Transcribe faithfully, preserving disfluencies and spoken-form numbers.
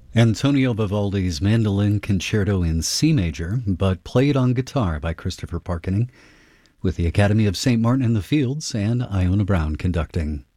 Antonio Vivaldi's Mandolin Concerto in C major, but played on guitar by Christopher Parkening, with the Academy of Saint Martin in the Fields and Iona Brown conducting.